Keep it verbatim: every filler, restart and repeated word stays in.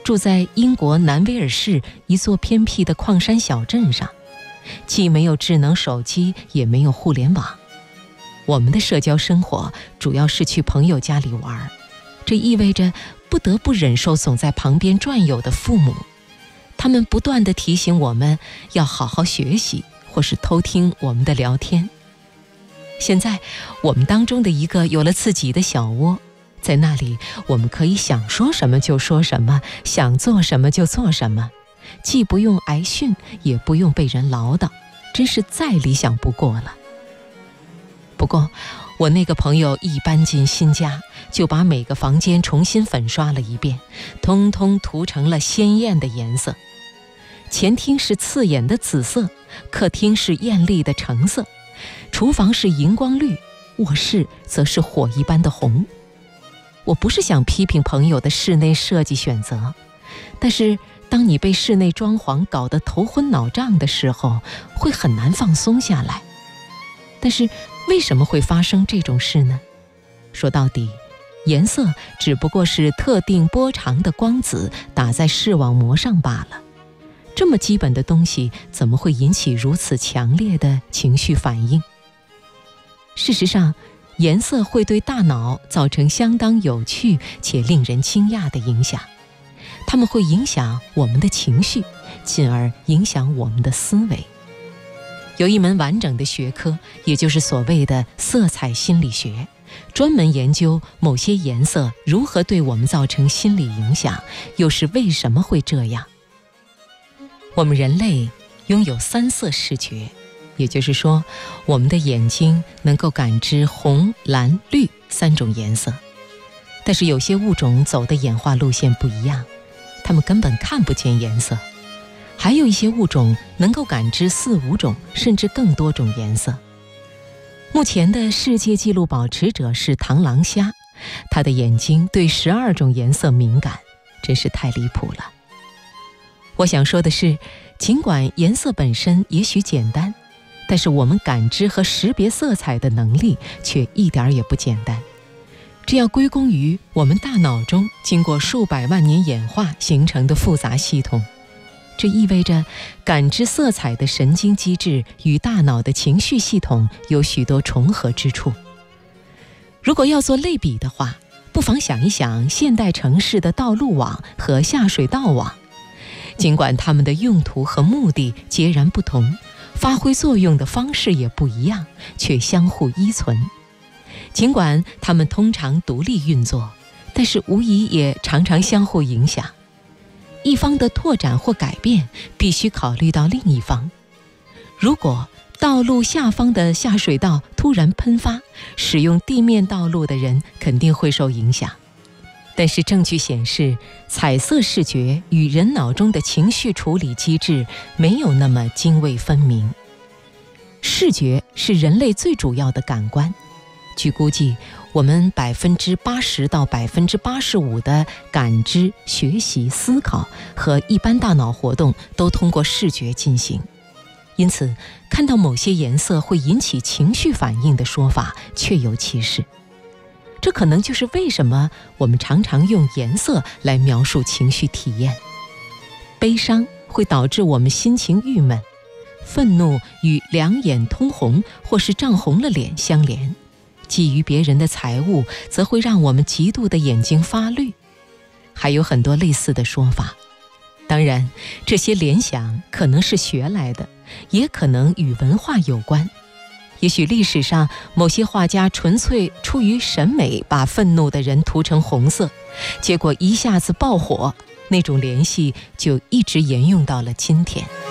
住在英国南威尔士一座偏僻的矿山小镇上，既没有智能手机，也没有互联网。我们的社交生活主要是去朋友家里玩，这意味着不得不忍受总在旁边转悠的父母，他们不断地提醒我们要好好学习，或是偷听我们的聊天。现在我们当中的一个有了自己的小窝，在那里我们可以想说什么就说什么，想做什么就做什么，既不用挨训，也不用被人唠叨，真是再理想不过了。不过我那个朋友一搬进新家，就把每个房间重新粉刷了一遍，通通涂成了鲜艳的颜色。前厅是刺眼的紫色，客厅是艳丽的橙色，厨房是荧光绿，卧室则是火一般的红。我不是想批评朋友的室内设计选择，但是当你被室内装潢搞得头昏脑胀的时候，会很难放松下来。但是为什么会发生这种事呢？说到底，颜色只不过是特定波长的光子打在视网膜上罢了。这么基本的东西，怎么会引起如此强烈的情绪反应？事实上，颜色会对大脑造成相当有趣且令人惊讶的影响。它们会影响我们的情绪，进而影响我们的思维。有一门完整的学科，也就是所谓的色彩心理学，专门研究某些颜色如何对我们造成心理影响，又是为什么会这样。我们人类拥有三色视觉，也就是说，我们的眼睛能够感知红、蓝、绿三种颜色。但是有些物种走的演化路线不一样，它们根本看不见颜色。还有一些物种能够感知四五种甚至更多种颜色。目前的世界纪录保持者是螳螂虾，它的眼睛对十二种颜色敏感，真是太离谱了。我想说的是，尽管颜色本身也许简单，但是我们感知和识别色彩的能力却一点也不简单。这要归功于我们大脑中经过数百万年演化形成的复杂系统。这意味着感知色彩的神经机制与大脑的情绪系统有许多重合之处。如果要做类比的话，不妨想一想现代城市的道路网和下水道网。尽管它们的用途和目的截然不同，发挥作用的方式也不一样，却相互依存。尽管它们通常独立运作，但是无疑也常常相互影响。一方的拓展或改变必须考虑到另一方。如果道路下方的下水道突然喷发，使用地面道路的人肯定会受影响。但是证据显示，彩色视觉与人脑中的情绪处理机制没有那么泾渭分明。视觉是人类最主要的感官，据估计，我们百分之八十到百分之八十五的感知、学习、思考和一般大脑活动都通过视觉进行。因此，看到某些颜色会引起情绪反应的说法确有其事。这可能就是为什么我们常常用颜色来描述情绪体验。悲伤会导致我们心情郁闷，愤怒与两眼通红或是涨红了脸相连。觊觎别人的财物则会让我们极度的眼睛发绿。还有很多类似的说法。当然，这些联想可能是学来的，也可能与文化有关。也许历史上某些画家纯粹出于审美把愤怒的人涂成红色，结果一下子爆火，那种联系就一直沿用到了今天。